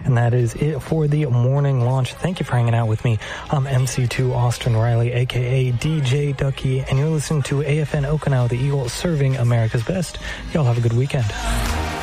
And that is it for the morning launch. Thank you for hanging out with me. I'm MC2 Austin Riley, a.k.a. DJ Ducky, and you're listening to AFN Okinawa, the Eagle, serving America's best. Y'all have a good weekend.